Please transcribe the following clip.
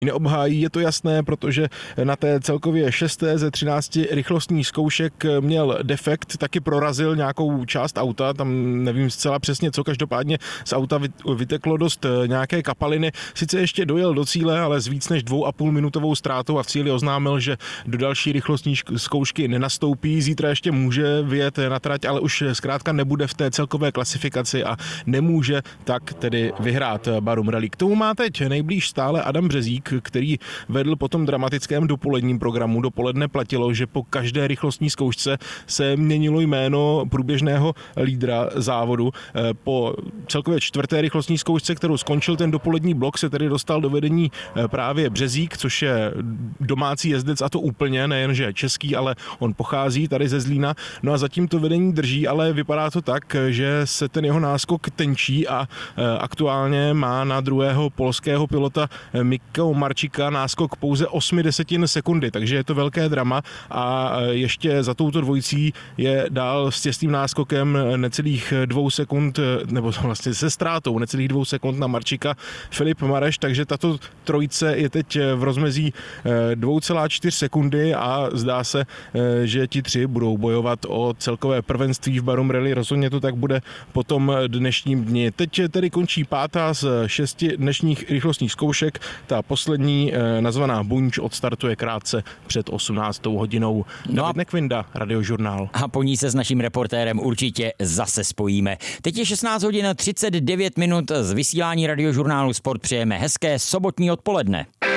neobhájí, je to jasné, protože na té celkově 6. ze 13 rychlostních zkoušek měl defekt, taky prorazil nějakou část auta, tam nevím zcela přesně co, každopádně z auta vyteklo dost nějaké kapaliny. Sice ještě dojel do cíle, ale s víc než 2,5 minutovou ztrátou a v cíli oznámil, že do další rychlostní zkoušky nenastoupí. Zítra ještě může vyjet na trať, ale už zkrátka nebude v té celkové klasifikaci a nemůže tak tedy vyhrát Barum Rally. K tomu má teď nejblíž stále Adam Březík, který vedl po tom dramatickém dopoledním programu. Dopoledne platilo, že po každé rychlostní zkoušce se měnilo jméno průběžného lídra závodu. Po celkově 4. rychlostní zkoušce, kterou skončil ten dopolední blok, se tedy dostal do vedení právě Březík, což je domácí jezdec, a to úplně, nejenže český, ale on pochází tady ze Zlína. No a zatím to vedení drží, ale vypadá to tak, že se ten jeho náskok tenčí a aktuálně má na druhého polského pilota Mikko Marčika náskok pouze 0,8 sekundy, takže je to velké drama a ještě za touto dvojicí je dál s těsným náskokem necelých 2 sekund, nebo vlastně se ztrátou necelých 2 sekund na Marčika Filip Mareš, takže tato trojice je teď v rozmezí 2,4 sekundy a zdá se, že ti tři budou bojovat o celkové prvenství v Barum Rally. Rozhodně to tak bude po tom dnešním dni. Teď tedy končí 5. z 6 dnešních rychlostních zkoušek. Ta poslední, nazvaná Bunč, odstartuje krátce před 18. hodinou. David Nekvinda, Radiožurnál. A po ní se s naším reportérem určitě zase spojíme. Teď je 16 hodin 39 minut z vysílání Radiožurnálu Sport. Přejeme hezké sobotní odpoledne.